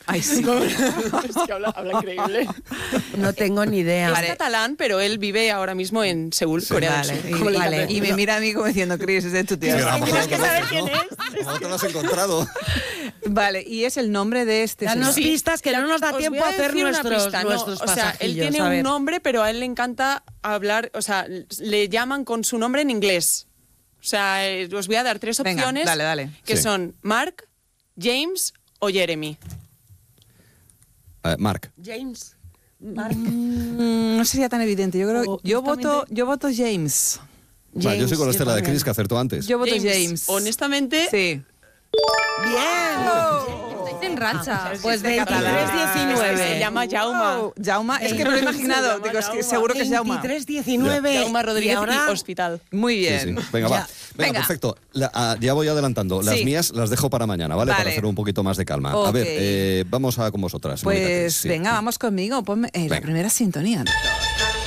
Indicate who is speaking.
Speaker 1: Ay, sí.
Speaker 2: Es que habla increíble.
Speaker 3: No tengo ni idea.
Speaker 2: Es catalán, pero él vive ahora mismo en Seúl, Corea del Sur. Como le encanta.
Speaker 1: Y me mira a mí como diciendo, Chris, es tu
Speaker 4: Sí,
Speaker 1: tía.
Speaker 4: a lo mejor
Speaker 2: Tienes que
Speaker 4: lo
Speaker 2: saber
Speaker 4: conoces,
Speaker 2: quién
Speaker 4: ¿no?
Speaker 2: es.
Speaker 4: A lo mejor te lo has encontrado.
Speaker 1: Vale, y es el nombre de este
Speaker 3: Danos
Speaker 1: señor.
Speaker 3: pistas que no nos da
Speaker 2: Os
Speaker 3: tiempo
Speaker 2: voy
Speaker 3: a hacer
Speaker 2: decir una
Speaker 3: nuestros
Speaker 2: pista,
Speaker 3: nuestros
Speaker 2: o sea, él
Speaker 3: pasajillos,
Speaker 2: tiene
Speaker 3: a
Speaker 2: un
Speaker 3: ver.
Speaker 2: nombre, pero a él le encanta hablar, o sea, le llaman con su nombre en inglés. O sea, os voy a dar 3
Speaker 1: Venga,
Speaker 2: opciones
Speaker 1: dale.
Speaker 2: que
Speaker 4: Sí.
Speaker 2: son Mark, James o Jeremy.
Speaker 4: Marc.
Speaker 3: James. Mark.
Speaker 1: No sería tan evidente. Yo creo, yo voto James.
Speaker 4: Vale, yo soy con la Estela de
Speaker 3: también.
Speaker 4: Chris, que acertó antes.
Speaker 1: Yo voto James.
Speaker 2: Honestamente,
Speaker 1: Sí.
Speaker 3: Bien.
Speaker 5: Estáis en racha.
Speaker 3: Pues
Speaker 1: Es catalán.
Speaker 3: 23-19.
Speaker 2: se llama Jaume.
Speaker 1: Oh, Jaume, es que me lo he imaginado.
Speaker 2: Se llama
Speaker 1: Digo, es que
Speaker 2: Jaume.
Speaker 1: seguro que es Jaume.
Speaker 3: 23-19.
Speaker 2: Jaume Rodríguez
Speaker 3: Y ahora,
Speaker 2: y Hospital.
Speaker 1: Muy
Speaker 4: Sí,
Speaker 1: bien.
Speaker 4: sí. Venga, va.
Speaker 3: Ya.
Speaker 4: Venga,
Speaker 1: Venga.
Speaker 4: perfecto. Ya voy adelantando. Las
Speaker 1: Sí.
Speaker 4: mías las dejo para mañana, ¿vale?
Speaker 1: Vale.
Speaker 4: Para hacer un poquito más de calma. A
Speaker 1: Ok.
Speaker 4: ver, vamos a con vosotras. Mónica,
Speaker 1: Pues
Speaker 4: sí.
Speaker 1: venga, vamos conmigo. Ponme la
Speaker 4: Venga.
Speaker 1: primera sintonía.